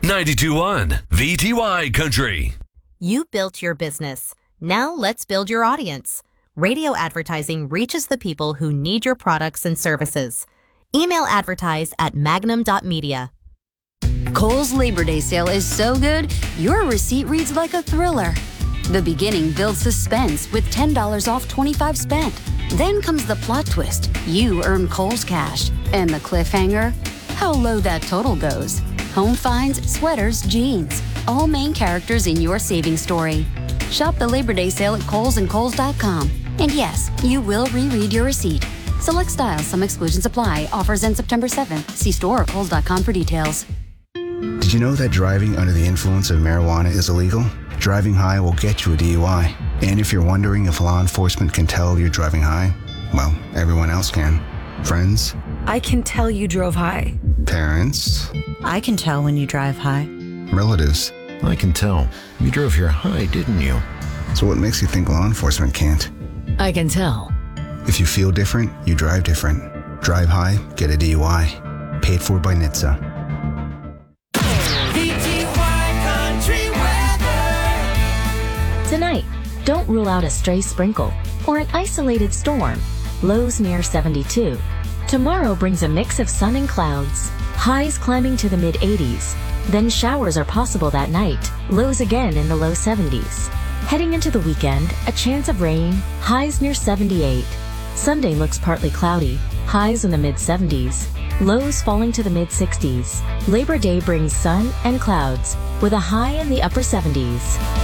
92.1 VTY Country. You built your business. Now let's build your audience. Radio advertising reaches the people who need your products and services. Email advertise at magnum.media. Kohl's Labor Day sale is so good, your receipt reads like a thriller. The beginning builds suspense with $10 off 25 spent. Then comes the plot twist. You earn Kohl's cash. And the cliffhanger? How low that total goes. Home finds, sweaters, jeans. All main characters in your savings story. Shop the Labor Day sale at Kohl's and Kohl's.com. And yes, you will reread your receipt. Select styles, some exclusions apply. Offers end September 7th. See store or Kohl's.com for details. Did you know that driving under the influence of marijuana is illegal? Driving high will get you a DUI. And if you're wondering if law enforcement can tell you're driving high, well, everyone else can. Friends? I can tell you drove high. Parents? I can tell when you drive high. Relatives? I can tell. You drove here high, didn't you? So what makes you think law enforcement can't? I can tell. If you feel different, you drive different. Drive high, get a DUI. Paid for by NHTSA. Tonight, don't rule out a stray sprinkle or an isolated storm. Lows near 72. Tomorrow brings a mix of sun and clouds. Highs climbing to the mid-80s. Then showers are possible that night. Lows again in the low 70s. Heading into the weekend, a chance of rain. Highs near 78. Sunday looks partly cloudy. Highs in the mid-70s. Lows falling to the mid-60s. Labor Day brings sun and clouds with a high in the upper 70s.